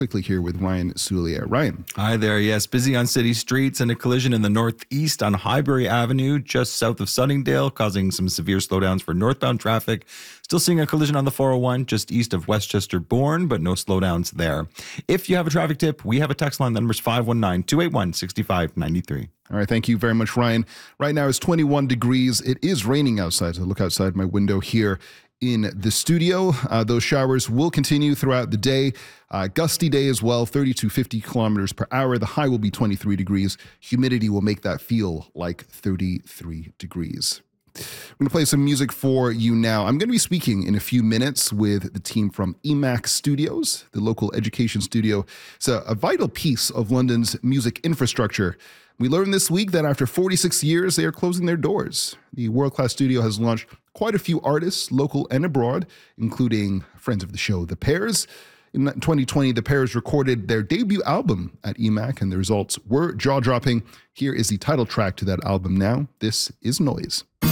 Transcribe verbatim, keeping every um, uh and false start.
Quickly here with Ryan Soulier. Ryan. Hi there. Yes, busy on city streets and a collision in the northeast on Highbury Avenue, just south of Sunningdale, causing some severe slowdowns for northbound traffic. Still seeing a collision on the four oh one just east of Westchester Bourne, but no slowdowns there. If you have a traffic tip, we have a text line. The number's five one nine, two eight one, six five nine three. All right, thank you very much, Ryan. Right now it's twenty-one degrees. It is raining outside, so look outside my window here in the studio. Uh, those showers will continue throughout the day. Uh, gusty day as well, thirty to fifty kilometers per hour. The high will be twenty-three degrees. Humidity will make that feel like thirty-three degrees. I'm going to play some music for you now. I'm going to be speaking in a few minutes with the team from E M A C Studios, the local education studio. It's a, a vital piece of London's music infrastructure. We learned this week that after forty-six years, they are closing their doors. The world-class studio has launched quite a few artists, local and abroad, including friends of the show, The Pairs. In twenty twenty, The Pairs recorded their debut album at E M A C, and the results were jaw-dropping. Here is the title track to that album now. This is Noise.